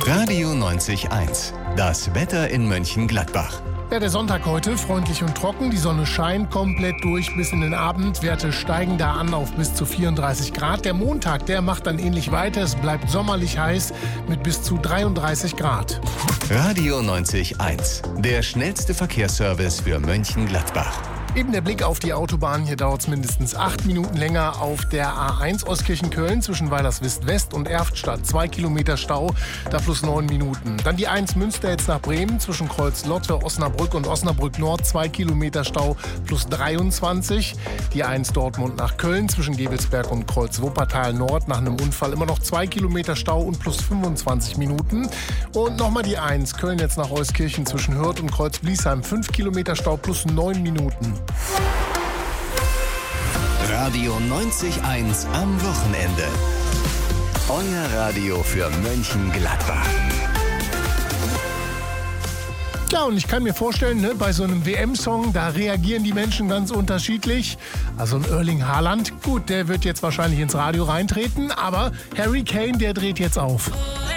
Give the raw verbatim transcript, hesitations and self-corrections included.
Radio neunzig eins. Das Wetter in Mönchengladbach. Ja, der Sonntag heute, freundlich und trocken. Die Sonne scheint komplett durch bis in den Abend. Werte steigen da an auf bis zu vierunddreißig Grad. Der Montag, der macht dann ähnlich weiter. Es bleibt sommerlich heiß mit bis zu dreiunddreißig Grad. Radio neunzig eins. Der schnellste Verkehrsservice für Mönchengladbach. Eben der Blick auf die Autobahn. Hier dauert es mindestens acht Minuten länger auf der A eins Ostkirchen-Köln zwischen Weilerswist-West und Erftstadt. Zwei Kilometer Stau, da plus neun Minuten. Dann die eins Münster jetzt nach Bremen zwischen Kreuz-Lotte, Osnabrück und Osnabrück-Nord. Zwei Kilometer Stau plus dreiundzwanzig. Die eins Dortmund nach Köln zwischen Gebelsberg und Kreuz-Wuppertal-Nord. Nach einem Unfall immer noch zwei Kilometer Stau und plus fünfundzwanzig Minuten. Und nochmal die eins Köln jetzt nach Euskirchen zwischen Hürth und Kreuz-Bliesheim. Fünf Kilometer Stau plus neun Minuten. Radio neunzig eins am Wochenende. Euer Radio für Mönchengladbach. Ja, und ich kann mir vorstellen, ne, bei so einem W M-Song, da reagieren die Menschen ganz unterschiedlich. Also ein Erling Haaland, gut, der wird jetzt wahrscheinlich ins Radio reintreten, aber Harry Kane, der dreht jetzt auf.